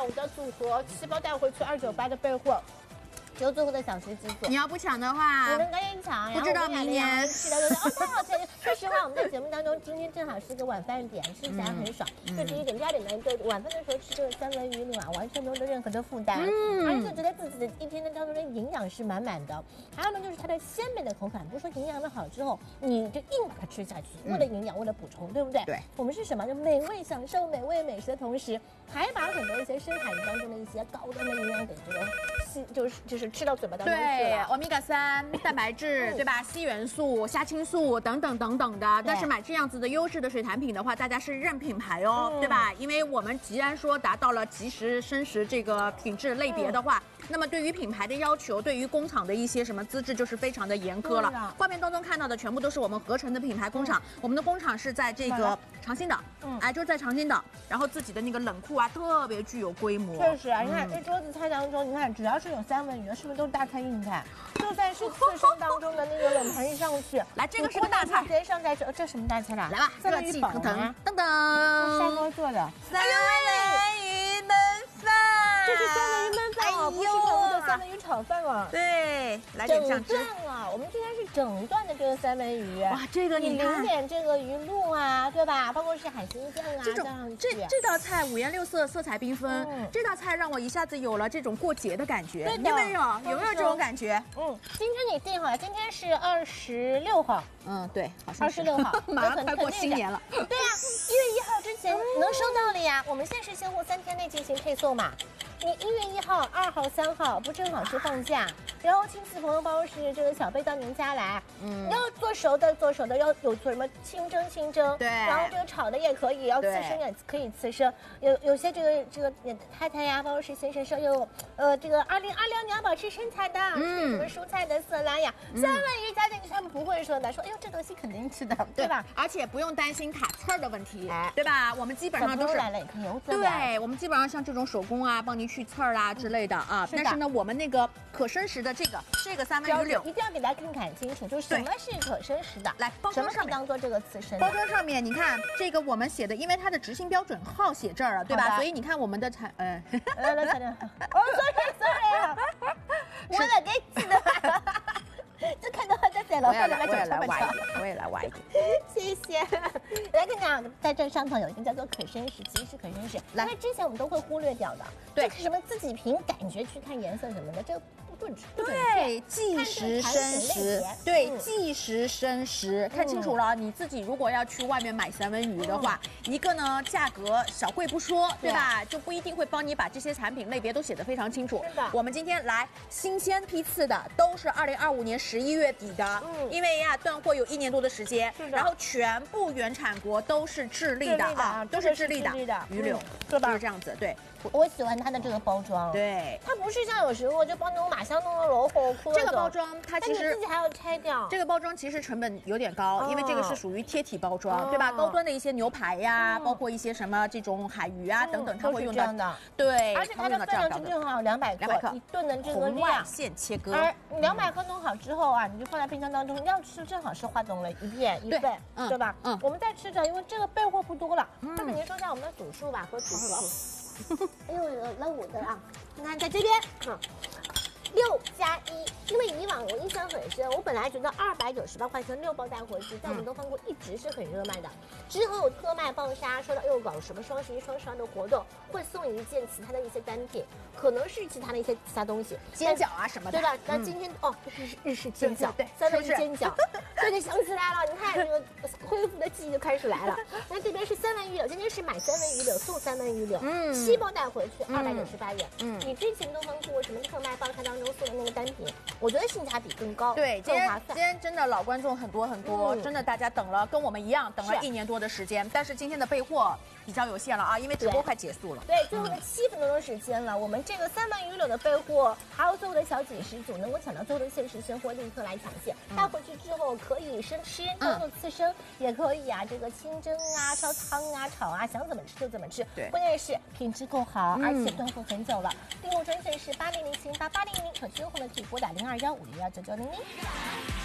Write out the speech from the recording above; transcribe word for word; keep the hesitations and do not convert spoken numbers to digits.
我的组合，七包带回去二九八的备货。只有最后的小时机组， 你要不抢的话， 你们赶紧抢。 不知道明年期待就是哦，太好吃了。说实话，我们在节目当中，今天正好是个晚饭点，吃起来很爽。 嗯、 就第一点，第二点呢，对晚饭的时候吃这个三文鱼呢，完全没有任何的负担，嗯，而且觉得自己的一天的当中的营养是满满的。还有呢，就是它的鲜美的口感，不是说营养的好之后，你就硬把它吃下去，为了营养，为了补充，对不对？ 对。 我们是什么？就美味享受美味美食的同时，还把很多一些深海鱼当中的一些高端的营养给这个吸，就是就是吃到嘴巴当中。 对，欧米伽三、蛋白质，对吧？硒元素、虾青素等等等等的。但是买这样子的优质的水产品的话，大家是认品牌哦，嗯、对吧？因为我们既然说达到了即食生食这个品质类别的话，嗯、那么对于品牌的要求，对于工厂的一些什么资质就是非常的严苛了。画面当中看到的全部都是我们合成的品牌工厂，嗯、我们的工厂是在这个长兴岛，嗯，哎，就是在长兴岛，然后自己的那个冷库啊，特别具有规模。 确实啊，你看这桌子菜当中，你看只要是有三文鱼的，是不是都是大菜硬菜？就算是刺身当中的那个冷盘一上去， 来这个是个大菜， 直接上菜，这这什么大菜啦？ 来吧， 三文鱼煲啊， 等等， 砂锅做的三文鱼焖饭， 这是三文鱼焖饭哦，不是我们的三文鱼炒饭哦。 对，来点酱汁啊，我们今天是整段的这个三文鱼， 哇，这个你淋点这个鱼露啊，对吧？包括是海鲜酱啊， 这种这这道菜五颜六色，色彩缤纷，这道菜让我一下子有了这种过节的感觉，有没有？有没有这种感觉？ 嗯，今天你定好了，今天是二十六号， 嗯，对，好像二十六号， 马上快过新年了。 对呀，一月一号之前能收到了呀。我们限时现货三天内进行配送嘛。你一月一号、二号、三号不正好是放假，然后亲戚朋友包是这个小辈到您家来，嗯，要做熟的做熟的，要有做什么清蒸清蒸， 对， 然后这个炒的也可以，要刺身也可以刺身，有有些这个这个太太呀，包括是先生说有呃这个二零二六年要保持身材的，嗯，什么蔬菜的色拉呀，三文鱼加进去他们不会说的，说哎呦这东西肯定吃的，对吧？ 而且不用担心卡刺儿的问题，对吧？我们基本上都是来了也可以， 对，我们基本上像这种手工啊，帮您去刺儿啦之类的啊。但是呢，我们那个可生食的这个这个三文鱼柳一定要给大家看看清楚，就是什么是可生食的。 来，包装上面当做这个刺身， 包装上面你看这个我们写的，因为它的执行标准号写这儿了，对吧？所以你看我们的产，呃， 来来来，哦 ，sorry sorry， 我来给记得。这看到在在楼上来我也来挖一点，我也来挖一点， 谢谢。来看看，在这上头有一个叫做可生食，其实是可生食，因为之前我们都会忽略掉的，对，什么自己凭感觉去看颜色什么的，这个不准不准对，即食生食，对，即食生食，看清楚了。你自己如果要去外面买三文鱼的话，一个呢价格小贵不说，对吧？就不一定会帮你把这些产品类别都写得非常清楚。 是的， 我们今天来新鲜批次的，都是二零二五年十一月底的，嗯，因为呀断货有一年多的时间，然后全部原产国都是智利的啊，都是智利的鱼柳，是吧？就是这样子，对。 我喜欢它的这个包装， 对， 它不是像有时候就帮那种马上弄的老火酷， 这个包装它其实自己还要拆掉。 这个包装其实成本有点高，因为这个是属于贴体包装，对吧？高端的一些牛排呀，包括一些什么这种海鱼啊等等，它会用到的。 对， 而且它的分量正正好两百克，一顿的这个量， 线切割。 而两百克弄好之后啊，你就放在冰箱当中，要吃正好是化冻了一片一倍，对吧？嗯，我们再吃着，因为这个备货不多了，那肯定说一下我们的组数吧和组合。哎呦，那我的啊，你看在这边，嗯，六加一，因为以往我印象很深，我本来觉得二百九十八块钱六包带回去，在我们东方锅一直是很热卖的。之后有特卖爆杀，说到哎呦搞什么双十一、双十二的活动，会送一件其他的一些单品，可能是其他的一些其他东西， 煎饺啊什么的， 对吧？那今天哦，日式日式煎饺，对，三文鱼煎饺，对，就想起来了，你看这个恢复的记忆就开始来了。那这边是三文鱼柳，今天是买三文鱼柳送三文鱼柳，嗯，七包带回去二百九十八元，嗯，比之前东方过什么特卖爆杀当中送的那个单品，我觉得性价比更高， 对，今天今天真的老观众很多很多，真的大家等了跟我们一样等了一年多的时间，但是今天的备货比较有限了啊，因为直播快结束了， 对，最后的七分多钟时间了，我们这个三文鱼柳的备货，还有最后的小几十组能够抢到最后的限时现货，立刻来抢线，带回去之后可以生吃，当做刺身，也可以啊，这个清蒸啊、烧汤啊、炒啊，想怎么吃就怎么吃，对，关键是品质够好，而且炖货很久了。订购专线是八零零七八八零零，可支付的可以拨打零二幺五零幺九九零零。